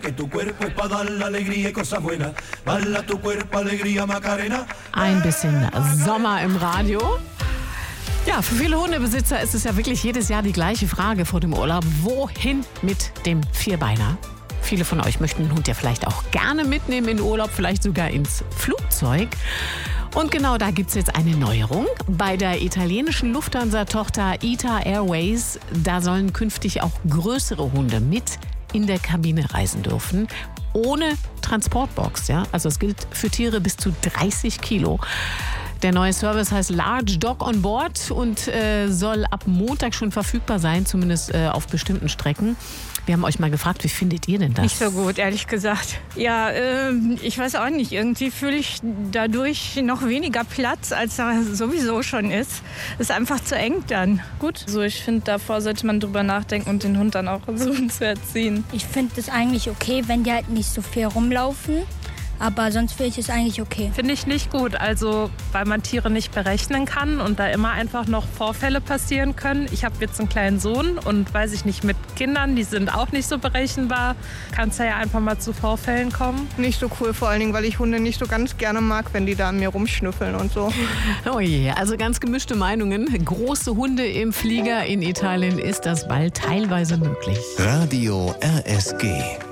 Que tu cuerpo es para dar la alegría y cosas buenas. Bala tu cuerpo, alegría, Macarena. Ein bisschen Sommer im Radio. Ja, für viele Hundebesitzer ist es ja wirklich jedes Jahr die gleiche Frage vor dem Urlaub. Wohin mit dem Vierbeiner? Viele von euch möchten den Hund ja vielleicht auch gerne mitnehmen in Urlaub, vielleicht sogar ins Flugzeug. Und genau da gibt es jetzt eine Neuerung. Bei der italienischen Lufthansa-Tochter ITA Airways, da sollen künftig auch größere Hunde mit in der Kabine reisen dürfen, ohne Transportbox. Ja? Also es gilt für Tiere bis zu 30 Kilo. Der neue Service heißt Large Dog on Board und soll ab Montag schon verfügbar sein, zumindest auf bestimmten Strecken. Wir haben euch mal gefragt, wie findet ihr denn das? Nicht so gut, ehrlich gesagt. Ja, ich weiß auch nicht. Irgendwie fühle ich dadurch noch weniger Platz, als da sowieso schon ist. Ist einfach zu eng dann. Gut, also ich finde, davor sollte man drüber nachdenken und den Hund dann auch versuchen zu erziehen. Ich finde es eigentlich okay, wenn die halt nicht so viel rumlaufen. Aber sonst finde ich es eigentlich okay. Finde ich nicht gut, also weil man Tiere nicht berechnen kann und da immer einfach noch Vorfälle passieren können. Ich habe jetzt einen kleinen Sohn und weiß ich nicht, mit Kindern, die sind auch nicht so berechenbar, kann es ja einfach mal zu Vorfällen kommen. Nicht so cool, vor allen Dingen, weil ich Hunde nicht so ganz gerne mag, wenn die da an mir rumschnüffeln und so. Oh je, also ganz gemischte Meinungen. Große Hunde im Flieger in Italien, ist das bald teilweise möglich. Radio RSG.